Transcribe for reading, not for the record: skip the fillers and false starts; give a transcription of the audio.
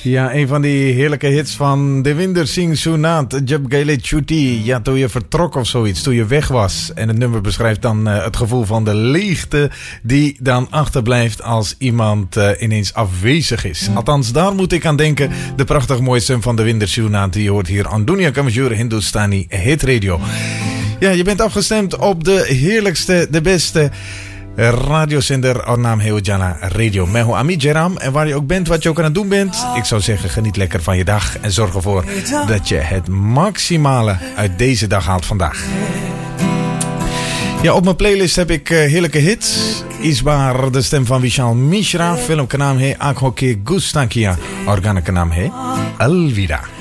Ja, een van die heerlijke hits van Devinder Singh Sunat, Jab Gaile Chuti. Ja, toen je vertrok of zoiets, toen je weg was. En het nummer beschrijft dan het gevoel van de leegte die dan achterblijft als iemand ineens afwezig is. Althans, daar moet ik aan denken. De prachtig mooie stem van Devinder Sunat, die hoort hier aan Dunia Kamajur Hindustani Hit Radio. Ja, je bent afgestemd op de heerlijkste, de beste radiozender Ornaam Heojana Radio. Meho Ami Jeram. En waar je ook bent, wat je ook aan het doen bent. Ik zou zeggen, geniet lekker van je dag. En zorg ervoor dat je het maximale uit deze dag haalt vandaag. Ja, op mijn playlist heb ik heerlijke hits. Isbar, de stem van Vishal Mishra. Film ka naam hai Aankhon ke Gustakia. Organe ka naam hai Alvida.